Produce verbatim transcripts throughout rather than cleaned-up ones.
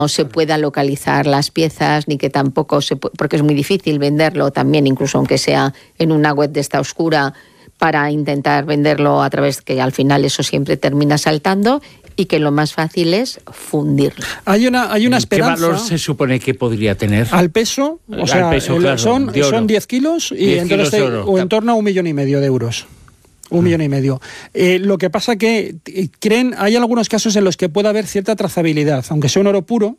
no se pueda localizar las piezas, ni que tampoco se puede, porque es muy difícil venderlo también, incluso aunque sea en una web de esta oscura, para intentar venderlo a través, que al final eso siempre termina saltando, y que lo más fácil es fundirlo. Hay una, hay una esperanza. ¿Qué valor se supone que podría tener? Al peso, o sea, Al peso, el, claro, son, son diez kilos y diez entonces kilos de oro. o en torno a un millón y medio de euros. Un millón y medio. Eh, lo que pasa que creen, hay algunos casos en los que puede haber cierta trazabilidad, aunque sea un oro puro.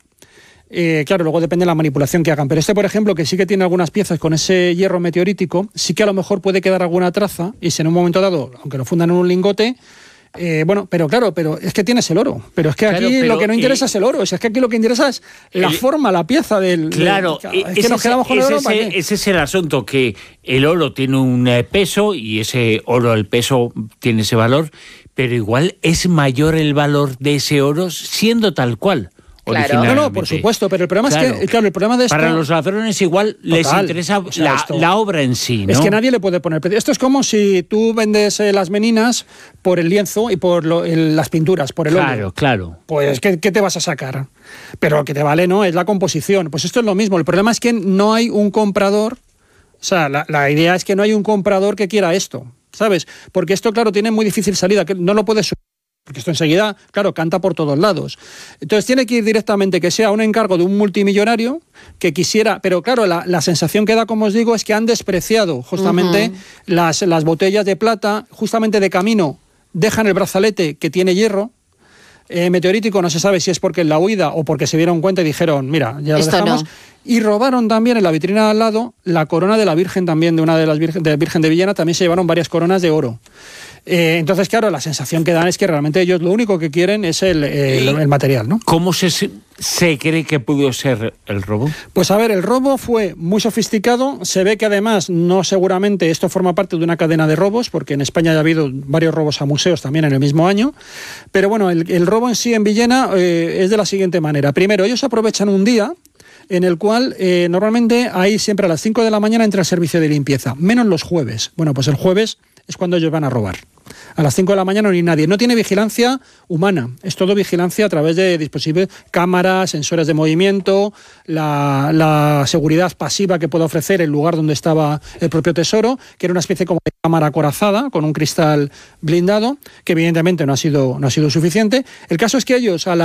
Eh, claro, luego depende de la manipulación que hagan. Pero este, por ejemplo, que sí que tiene algunas piezas con ese hierro meteorítico, sí que a lo mejor puede quedar alguna traza y si en un momento dado, aunque lo fundan en un lingote, Eh, bueno, pero claro, pero es que tienes el oro. Pero es que aquí claro, lo que no interesa eh, es el oro. O sea, es que aquí lo que interesa es la el, forma, la pieza del... Claro, del, es que nos quedamos con el oro. Ese, ese es el asunto, que el oro tiene un peso y ese oro, el peso, tiene ese valor, pero igual es mayor el valor de ese oro siendo tal cual. Claro. No, no, por supuesto, pero el problema claro. es que, claro, el problema de esto... Para los ladrones igual Total. les interesa o sea, la, esto, la obra en sí, ¿no? Es que nadie le puede poner precio. Esto es como si tú vendes eh, las meninas por el lienzo y por lo, el, las pinturas, por el óleo. Claro, claro. Pues, ¿qué, ¿qué te vas a sacar? Pero lo que te vale, ¿no?, es la composición. Pues esto es lo mismo. El problema es que no hay un comprador... O sea, la, la idea es que no hay un comprador que quiera esto, ¿sabes? Porque esto, claro, tiene muy difícil salida, que no lo puedes... Porque esto enseguida, claro, canta por todos lados. Entonces tiene que ir directamente, que sea un encargo de un multimillonario que quisiera... Pero claro, la, la sensación que da, como os digo, es que han despreciado justamente uh-huh. las, las botellas de plata, justamente de camino dejan el brazalete que tiene hierro, eh, meteorítico, no se sabe si es porque en la huida o porque se dieron cuenta y dijeron, mira, ya lo Esto dejamos... No. Y robaron también en la vitrina de al lado la corona de la Virgen también, de una de las Virgen de, Virgen de Villena, también se llevaron varias coronas de oro. Eh, entonces, claro, la sensación que dan es que realmente ellos lo único que quieren es el, el, el material, ¿no? ¿Cómo se, se cree que pudo ser el robo? Pues a ver, el robo fue muy sofisticado. Se ve que además, no seguramente, esto forma parte de una cadena de robos, porque en España ya ha habido varios robos a museos también en el mismo año. Pero bueno, el, el robo en sí en Villena eh, es de la siguiente manera. Primero, ellos aprovechan un día en el cual eh, normalmente ahí siempre a las cinco de la mañana entra el servicio de limpieza, menos los jueves. Bueno, pues el jueves es cuando ellos van a robar. A las cinco de la mañana no hay nadie. No tiene vigilancia humana, es todo vigilancia a través de dispositivos, cámaras, sensores de movimiento, la, la seguridad pasiva que puede ofrecer el lugar donde estaba el propio tesoro, que era una especie como de cámara acorazada con un cristal blindado, que evidentemente no ha sido, no ha sido suficiente. El caso es que ellos a las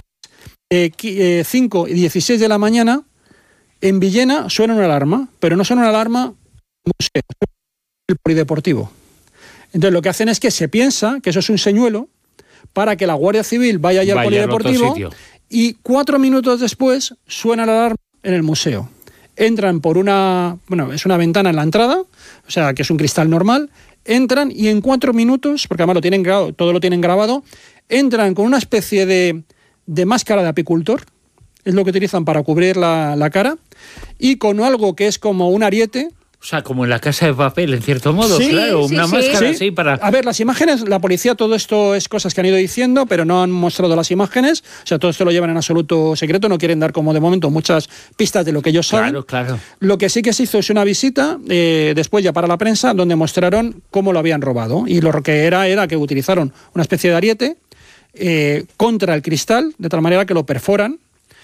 eh, cinco y dieciséis de la mañana en Villena suena una alarma, pero no suena una alarma museo, el polideportivo. Entonces lo que hacen es que se piensa que eso es un señuelo para que la Guardia Civil vaya allá al polideportivo y cuatro minutos después suena la alarma en el museo. Entran por una, bueno, es una ventana en la entrada, o sea, que es un cristal normal, entran y en cuatro minutos, porque además lo tienen grabado, todo lo tienen grabado, entran con una especie de, de máscara de apicultor, es lo que utilizan para cubrir la, la cara, y con algo que es como un ariete. O sea, como en La Casa de Papel, en cierto modo, sí, claro, sí, una sí, máscara sí. así para... A ver, las imágenes, la policía, todo esto es cosas que han ido diciendo, pero no han mostrado las imágenes, o sea, todo esto lo llevan en absoluto secreto, no quieren dar como de momento muchas pistas de lo que ellos saben. Claro, claro. Lo que sí que se hizo es una visita, eh, después ya para la prensa, donde mostraron cómo lo habían robado, y lo que era era que utilizaron una especie de ariete eh, contra el cristal, de tal manera que lo perforan.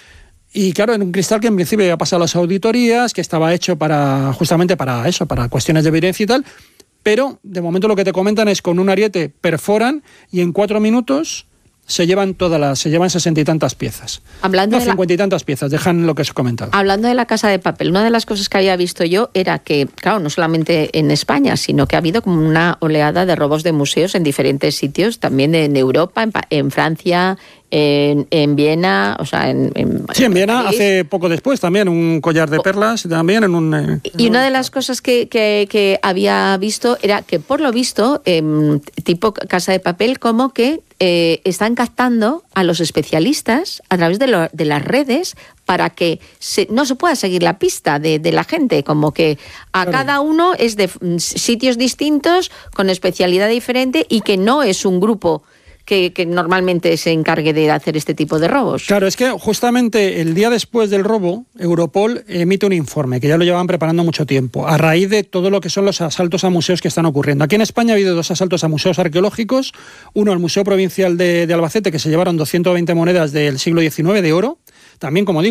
Y claro, en un cristal que en principio había pasado las auditorías, que estaba hecho para justamente para eso, para cuestiones de evidencia y tal, pero de momento lo que te comentan es con un ariete perforan y en cuatro minutos se llevan todas las, se llevan sesenta y tantas piezas. Hablando no, de la... cincuenta y tantas piezas, dejan lo que os he comentado. Hablando de La Casa de Papel, una de las cosas que había visto yo era que, claro, no solamente en España, sino que ha habido como una oleada de robos de museos en diferentes sitios, también en Europa, en, en Francia, En, en Viena, o sea, en, en Sí, en Viena, París. hace poco después también, un collar de perlas también en un... Eh, y una de las cosas que, que, que había visto era que, por lo visto, eh, tipo Casa de Papel, como que eh, están captando a los especialistas a través de, lo, de las redes para que se, no se pueda seguir la pista de, de la gente, como que a claro. cada uno es de sitios distintos, con especialidad diferente y que no es un grupo Que, que normalmente se encargue de hacer este tipo de robos. Claro, es que justamente el día después del robo, Europol emite un informe, que ya lo llevaban preparando mucho tiempo, a raíz de todo lo que son los asaltos a museos que están ocurriendo. Aquí en España ha habido dos asaltos a museos arqueológicos, uno al Museo Provincial de, de Albacete, que se llevaron doscientas veinte monedas del siglo diecinueve de oro, también, como digo,